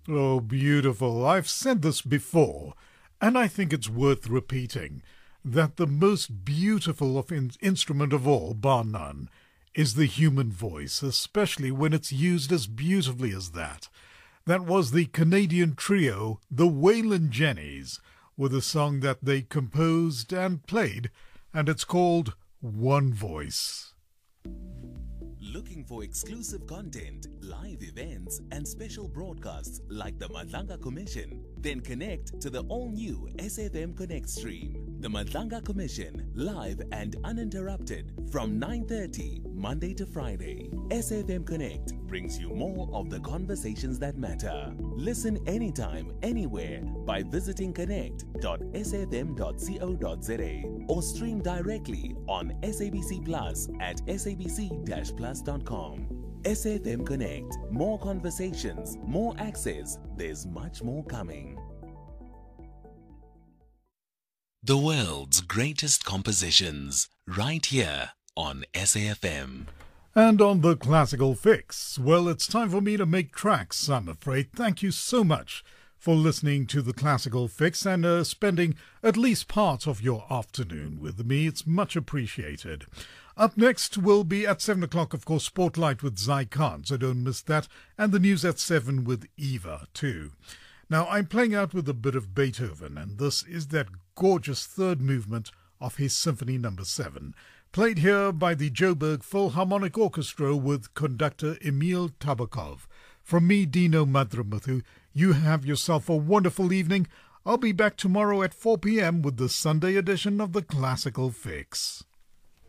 Oh, beautiful. I've said this before, and I think it's worth repeating, that the most beautiful instrument of all, bar none, is the human voice, especially when it's used as beautifully as that. That was the Canadian trio, the Waylon Jennys, with a song that they composed and played, and it's called One Voice. Looking for exclusive content, live events, and special broadcasts like the Madlanga Commission? Then connect to the all-new SFM Connect stream. The Madlanga Commission, live and uninterrupted from 9:30 Monday to Friday. SFM Connect brings you more of the conversations that matter. Listen anytime, anywhere by visiting connect.sfm.co.za or stream directly on SABC Plus at sabc-plus.com. SFM Connect. More conversations, more access. There's much more coming. The world's greatest compositions, right here on SAFM. And on the Classical Fix, well, it's time for me to make tracks, I'm afraid. Thank you so much for listening to the Classical Fix and spending at least part of your afternoon with me. It's much appreciated. Up next will be at 7 o'clock, of course, Spotlight with Zai Khan, so don't miss that. And the news at 7 with Eva, too. Now, I'm playing out with a bit of Beethoven, and this is that gorgeous third movement of his Symphony No. 7, played here by the Joburg Philharmonic Orchestra with conductor Emil Tabakov. From me, Dino Madramuthu, you have yourself a wonderful evening. I'll be back tomorrow at 4 p.m. with the Sunday edition of the Classical Fix.